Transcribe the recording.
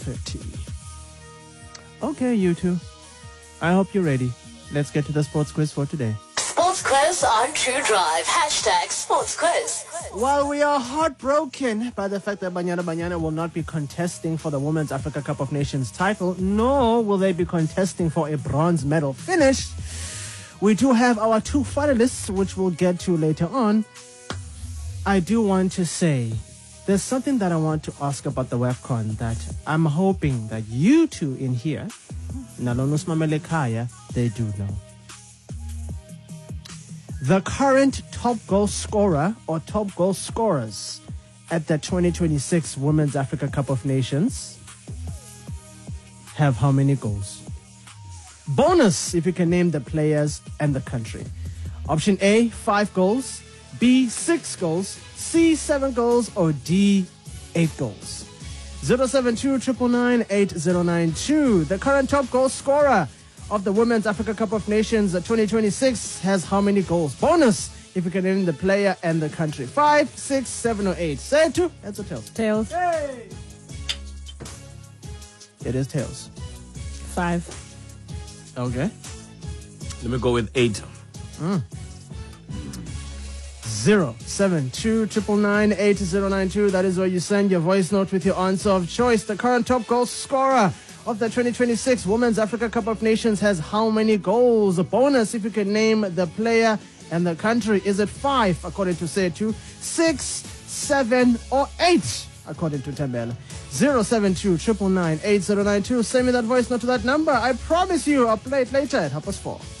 30. Okay, you two. I hope you're ready. Let's get to the sports quiz for today. Sports quiz on True Drive. Hashtag sports quiz. While we are heartbroken by the fact that Banyana Banyana will not be contesting for the Women's Africa Cup of Nations title, nor will they be contesting for a bronze medal finish, we do have our two finalists, which we'll get to later on. I do want to say there's something that I want to ask about the WAFCON that I'm hoping that you two in here, Nalonus Mamelekaya, they do know. The current top goal scorer or top goal scorers at the 2026 Women's Africa Cup of Nations have how many goals? Bonus if you can name the players and the country. Option A, 5 goals. B, 6 goals. C, 7 goals. Or D, 8 goals. 072-999-8092. The current top goal scorer of the Women's Africa Cup of Nations 2026 has how many goals? Bonus if you can name the player and the country. 5, 6, 7, or 8. Say it to. Heads or tails? Tails. Hey! It is tails. 5. Okay. Let me go with 8. 072-999-8092. That is where you send your voice note with your answer of choice. The current top goal scorer of the 2026 Women's Africa Cup of Nations has how many goals? A bonus if you can name the player and the country. Is it 5 according to Setu, 6, 7, or 8 according to Tembele? 072-999-8092. Send me that voice note to that number. I promise you I'll play it later at 4:30.